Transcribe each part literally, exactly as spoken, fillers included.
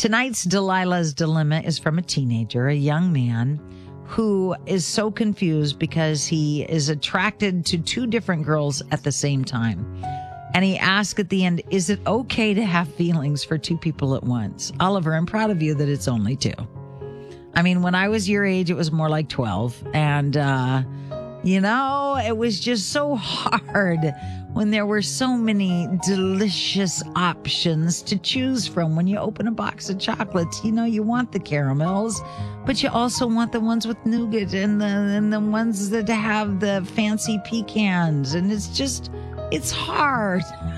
Tonight's Delilah's Dilemma is from a teenager, a young man who is so confused because he is attracted to two different girls at the same time. And he asked at the end, is it okay to have feelings for two people at once? Oliver, I'm proud of you that it's only two. I mean, when I was your age, it was more like twelve. And, uh, you know, it was just so hard when there were so many delicious options to choose from. When you open a box of chocolates, you know, you want the caramels, but you also want the ones with nougat and the, and the ones that have the fancy pecans. And it's just, it's hard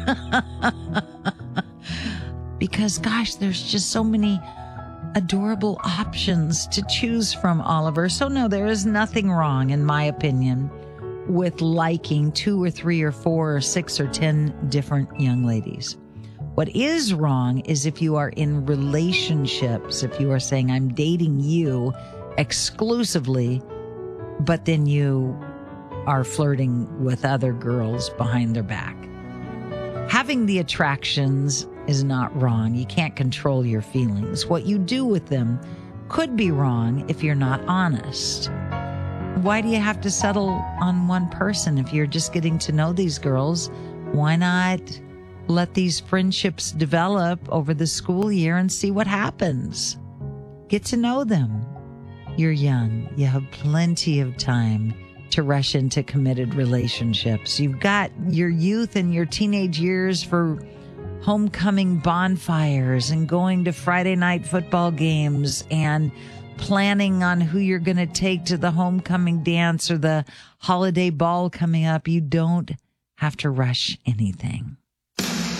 because, gosh, there's just so many adorable options to choose from, Oliver. So no, there is nothing wrong, in my opinion, with liking two or three or four or six or ten different young ladies. What is wrong is if you are in relationships, if you are saying, I'm dating you exclusively, but then you are flirting with other girls behind their back. Having the attractions is not wrong. You can't control your feelings. What you do with them could be wrong if you're not honest. Why do you have to settle on one person if you're just getting to know these girls? Why not let these friendships develop over the school year and see what happens? Get to know them. You're young. You have plenty of time to rush into committed relationships. You've got your youth and your teenage years for homecoming bonfires and going to Friday night football games and planning on who you're going to take to the homecoming dance or the holiday ball coming up. You don't have to rush anything.